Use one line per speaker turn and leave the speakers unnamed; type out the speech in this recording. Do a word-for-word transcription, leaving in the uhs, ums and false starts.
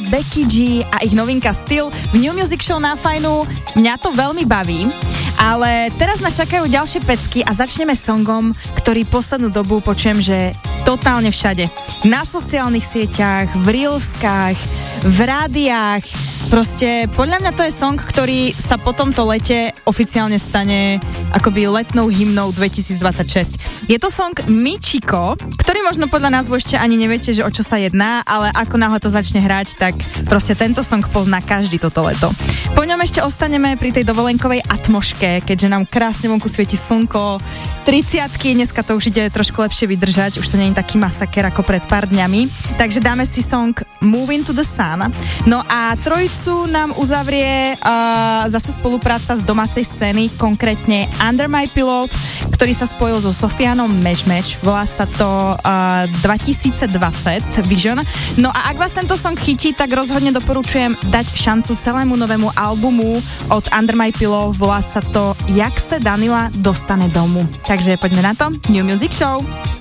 Becky G a ich novinka Still v New Music Show na Fajnu. Mňa to veľmi baví, ale teraz nás čakajú ďalšie pecky a začneme songom, ktorý poslednú dobu počujem, že totálne všade. Na sociálnych sieťach, v reelskách, v rádiách. Proste podľa mňa to je song, ktorý sa po tomto lete oficiálne stane akoby letnou hymnou dvetisícdvadsaťšesť. Je to song Michiko, ktorý možno podľa názvu ešte ani neviete, že o čo sa jedná, ale ako náhle to začne hrať, tak proste tento song pozná každý toto leto. Po ňom ešte ostaneme pri tej dovolenkovej atmoške, keďže nám krásne vonku svieti slnko, tridsiatky, dneska to už ide trošku lepšie vydržať, už to nie je taký masaker ako pred pár dňami, takže dáme si song Moving to the Sun. No a trojicu nám uzavrie uh, zase spolupráca z domácej scény, konkrétne Under My Pillow, ktorý sa spojil so Sofianom Match Match, volá sa to uh, dvetisícdvadsať Vision. No a ak vás tento song chytí, tak rozhodne doporučujem dať šancu celému novému albumu od Under My Pillow, volá sa to Jak se Danila dostane domu. Takže poďme na to, New Music Show.